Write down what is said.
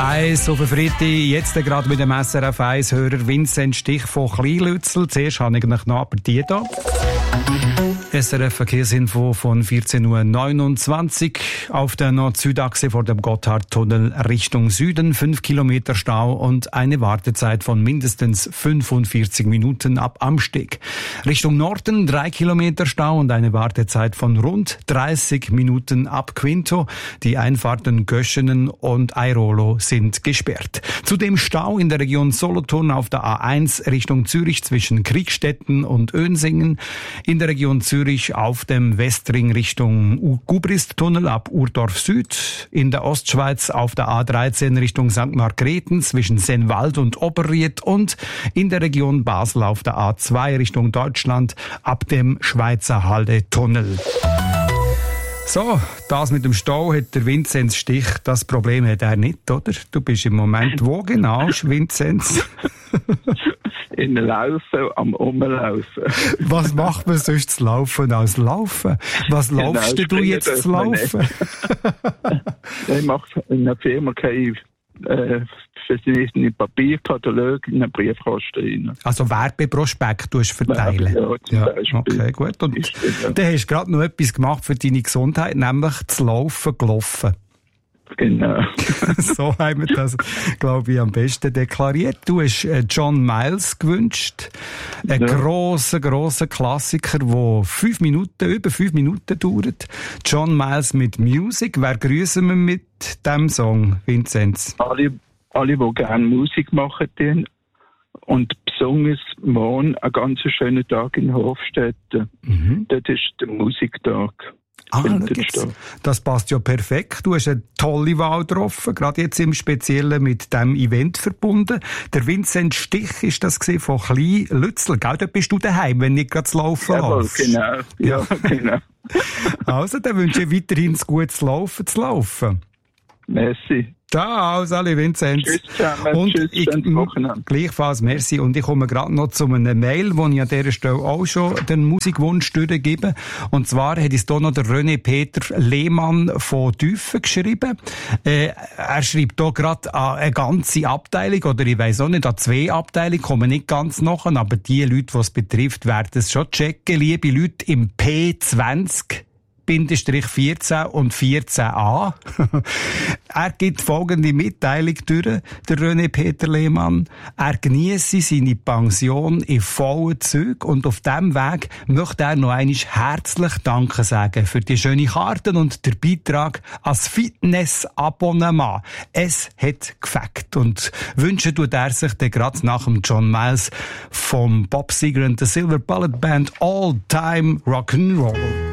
1 auf den Freitag, jetzt gerade mit dem SRF 1-Hörer Vincent Stich von Kleinlützel. Zuerst habe ich noch aber die da. SRF Verkehrsinfo von 14.29 Uhr auf der Nord-Süd-Achse vor dem Gotthardtunnel Richtung Süden. 5 Kilometer Stau und eine Wartezeit von mindestens 45 Minuten ab Amsteg. Richtung Norden 3 Kilometer Stau und eine Wartezeit von rund 30 Minuten ab Quinto. Die Einfahrten Göschenen und Airolo sind gesperrt. Zudem Stau in der Region Solothurn auf der A1 Richtung Zürich zwischen Kriegstetten und Önsingen. In der Region Zürich auf dem Westring Richtung Gubristtunnel ab Urdorf Süd. In der Ostschweiz auf der A13 Richtung St. Margrethen zwischen Sennwald und Oberried. Und in der Region Basel auf der A2 Richtung Deutschland ab dem Schweizer Halde-Tunnel. So, das mit dem Stau hat der Vinzenz Stich. Das Problem hat er nicht, oder? Du bist im Moment wo genau, Vinzenz? In Laufen, am Umlaufen. Was macht man sonst zu laufen als Laufen? Was laufst du jetzt zu laufen? Ich mache in einer Firma keine verschiedene Papierkataloge in einen Briefkasten rein. Also Werbeprospekt verteilen? Ja, okay, gut. Und dann hast du gerade noch etwas gemacht für deine Gesundheit, nämlich zu laufen, gelaufen. Genau. So haben wir das, glaube ich, am besten deklariert. Du hast John Miles gewünscht. Ein grosser Klassiker, der über 5 Minuten dauert. John Miles mit Music. Wer grüßen wir mit diesem Song, Vinzenz? Alle, die gerne Musik machen und besonders morgen einen ganz schönen Tag in Hofstetten. Das ist der Musiktag. Das passt ja perfekt. Du hast eine tolle Wahl getroffen, gerade jetzt im Speziellen mit diesem Event verbunden. Der Vincent Stich ist das von Kleinlützel, gell? Dort bist du daheim, wenn nicht gerade zu laufen läufst. Genau. Ja, genau. Also, dann wünsche ich weiterhin ein gutes Laufen. Merci. Ciao, alle Vinzenz. Tschüss zusammen. Und Tschüss, gleichfalls merci. Und ich komme gerade noch zu einer Mail, wo ich an dieser Stelle auch schon den Musikwunsch durchgebe. Und zwar hat es hier noch der René Peter Lehmann von Tüfen geschrieben. Er schreibt hier gerade an eine ganze Abteilung, oder ich weiss auch nicht, an 2 Abteilungen, kommen nicht ganz nachher, aber die Leute, die es betrifft, werden es schon checken. Liebe Leute im P20, 14 und 14a. Er gibt folgende Mitteilung durch, der René Peter Lehmann. Er geniesse seine Pension in vollen Zügen und auf diesem Weg möchte er noch einmal herzlich Danke sagen für die schönen Karten und den Beitrag als Fitness-Abonnement. Es hat gefällt und wünschen tut er sich dann gerade nach dem John Miles vom Bob Seger and the Silver Bullet Band All Time Rock'n'Roll.